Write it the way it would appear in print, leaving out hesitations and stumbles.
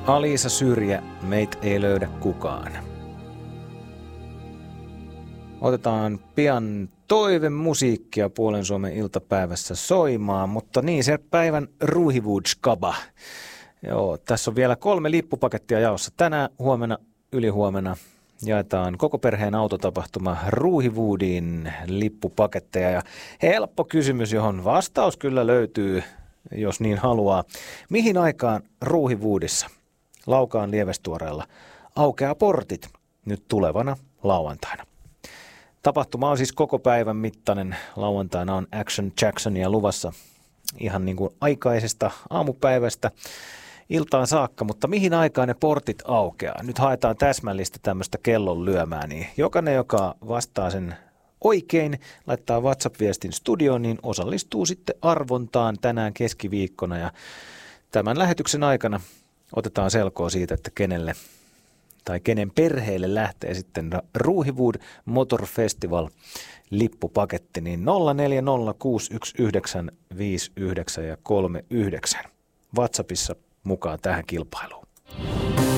Alisa Syrjä, meitä ei löydä kukaan. Otetaan pian toivemusiikkia Puolen Suomen iltapäivässä soimaan, mutta niin se päivän Ruuhiwood-skaba. Joo, tässä on vielä 3 lippupakettia jaossa. Tänään, huomenna, ylihuomenna jaetaan koko perheen autotapahtuma Ruuhiwoodin lippupaketteja. Ja helppo kysymys, johon vastaus kyllä löytyy, jos niin haluaa. Mihin aikaan Ruuhiwoodissa, Laukaan Lievestuoreella, aukeaa portit nyt tulevana lauantaina? Tapahtuma on siis koko päivän mittainen. Lauantaina on Action Jacksonia luvassa ihan niin kuin aikaisesta aamupäivästä iltaan saakka, mutta mihin aikaan ne portit aukeaa? Nyt haetaan täsmällistä tämmöistä kellon lyömää, niin jokainen, joka vastaa sen oikein, laittaa WhatsApp-viestin studioon, niin osallistuu sitten arvontaan tänään keskiviikkona ja tämän lähetyksen aikana otetaan selkoa siitä, että kenelle tai kenen perheelle lähtee sitten Ruuhiwood Motor Festival -lippupaketti, niin 0406195939 WhatsAppissa mukaan tähän kilpailuun.